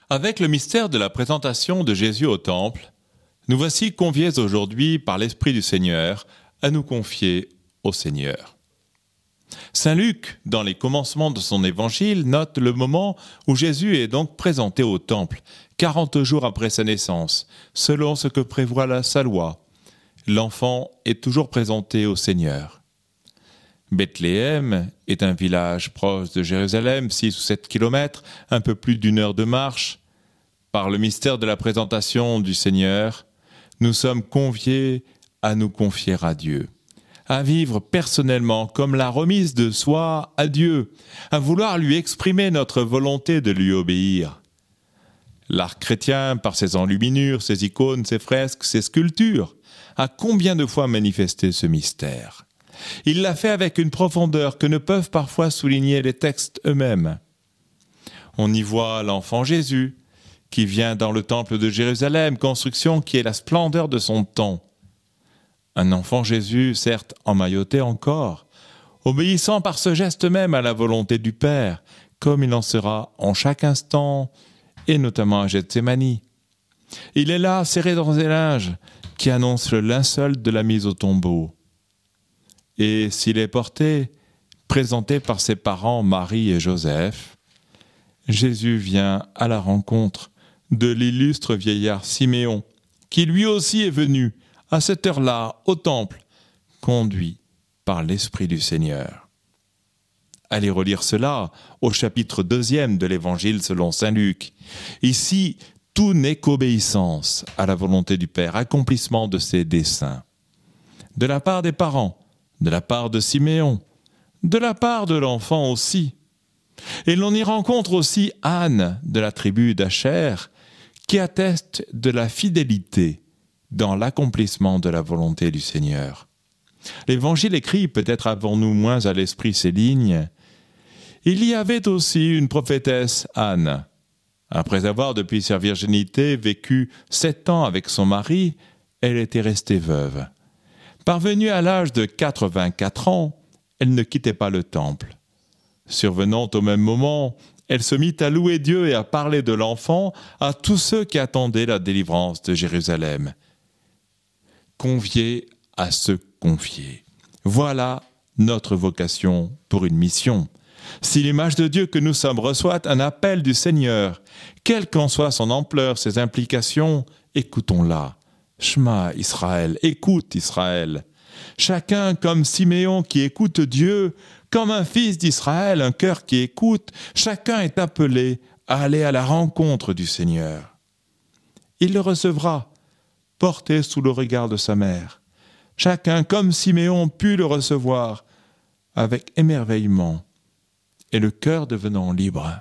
Avec le mystère de la présentation de Jésus au Temple, nous voici conviés aujourd'hui par l'Esprit du Seigneur à nous confier au Seigneur. Saint Luc, dans les commencements de son évangile, note le moment où Jésus est donc présenté au Temple, 40 jours après sa naissance, selon ce que prévoit sa loi. L'enfant est toujours présenté au Seigneur. Bethléem est un village proche de Jérusalem, 6 ou 7 kilomètres, un peu plus d'une heure de marche. Par le mystère de la présentation du Seigneur, nous sommes conviés à nous confier à Dieu, à vivre personnellement comme la remise de soi à Dieu, à vouloir lui exprimer notre volonté de lui obéir. L'art chrétien, par ses enluminures, ses icônes, ses fresques, ses sculptures, a combien de fois manifesté ce mystère ? Il l'a fait avec une profondeur que ne peuvent parfois souligner les textes eux-mêmes. On y voit l'enfant Jésus, qui vient dans le temple de Jérusalem, construction qui est la splendeur de son temps. Un enfant Jésus, certes emmailloté encore, obéissant par ce geste même à la volonté du Père, comme il en sera en chaque instant, et notamment à Gethsémani. Il est là, serré dans ses linges, qui annonce le linceul de la mise au tombeau. Et s'il est porté, présenté par ses parents Marie et Joseph, Jésus vient à la rencontre de l'illustre vieillard Siméon, qui lui aussi est venu, à cette heure-là, au temple, conduit par l'Esprit du Seigneur. Allez relire cela au chapitre 2 de l'Évangile selon saint Luc. Ici, tout n'est qu'obéissance à la volonté du Père, accomplissement de ses desseins. De la part des parents, de la part de Siméon, de la part de l'enfant aussi. Et l'on y rencontre aussi Anne de la tribu d'Acher, qui atteste de la fidélité dans l'accomplissement de la volonté du Seigneur. L'Évangile écrit, peut-être avons-nous moins à l'esprit ces lignes, « Il y avait aussi une prophétesse Anne. Après avoir, depuis sa virginité, vécu 7 ans avec son mari, elle était restée veuve. Parvenue à l'âge de 84 ans, elle ne quittait pas le temple. Survenant au même moment, elle se mit à louer Dieu et à parler de l'enfant à tous ceux qui attendaient la délivrance de Jérusalem. Conviés à se confier. Voilà notre vocation pour une mission. Si l'image de Dieu que nous sommes reçoit un appel du Seigneur, quelle qu'en soit son ampleur, ses implications, écoutons-la. Shema Israël, écoute Israël. Chacun comme Siméon qui écoute Dieu, comme un fils d'Israël, un cœur qui écoute, chacun est appelé à aller à la rencontre du Seigneur. Il le recevra, porté sous le regard de sa mère. Chacun comme Siméon put le recevoir avec émerveillement et le cœur devenant libre.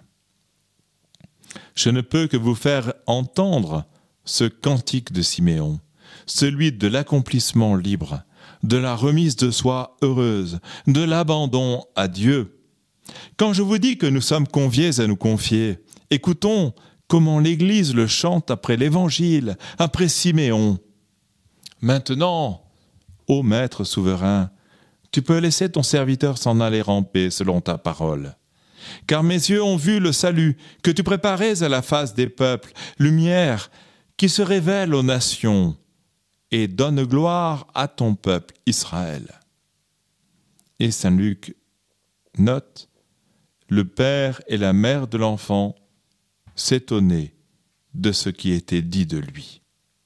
Je ne peux que vous faire entendre ce cantique de Siméon, celui de l'accomplissement libre, de la remise de soi heureuse, de l'abandon à Dieu. Quand je vous dis que nous sommes conviés à nous confier, écoutons comment l'Église le chante après l'Évangile, après Siméon. Maintenant, ô Maître souverain, tu peux laisser ton serviteur s'en aller en paix selon ta parole. Car mes yeux ont vu le salut que tu préparais à la face des peuples, lumière qui se révèle aux nations et donne gloire à ton peuple Israël. Et saint Luc note, le père et la mère de l'enfant s'étonnaient de ce qui était dit de lui.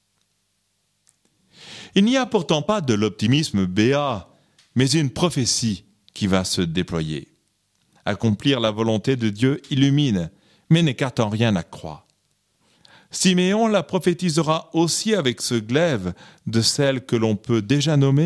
Il n'y a pourtant pas de l'optimisme béat, mais une prophétie qui va se déployer. Accomplir la volonté de Dieu illumine, mais n'écarte en rien la croix. Siméon la prophétisera aussi avec ce glaive de celle que l'on peut déjà nommer